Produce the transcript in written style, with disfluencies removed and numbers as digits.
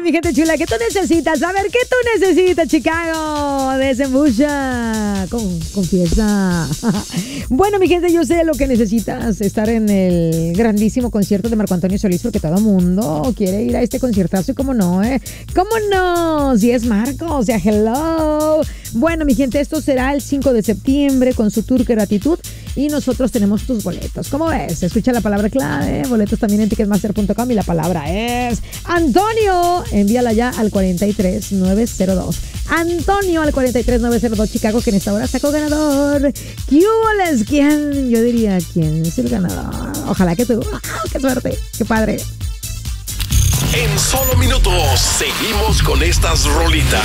saben, mi gente chula, ¿qué tú necesitas? A ver, ¿qué tú necesitas, Chicago? Desembucha. Confiesa. Bueno, mi gente, yo sé lo que necesitas. Estar en el grandísimo concierto de Marco Antonio Solís, porque todo mundo quiere ir a este conciertazo y cómo no, ¿eh? ¿Cómo no? Si es Marco, o sea, hello. Bueno, mi gente, esto será el 5 de septiembre con su tour Gratitud y nosotros tenemos tus boletos. ¿Cómo ves? Escucha la palabra clave, boletos también en ticketmaster.com y la palabra es Antonio. Envíala ya al 43902. Antonio al 43902, Chicago, que en esta hora sacó ganador. ¿Quién? Yo diría, ¿quién es el ganador? Ojalá que tú. ¡Qué suerte! ¡Qué padre! En solo minutos seguimos con estas rolitas.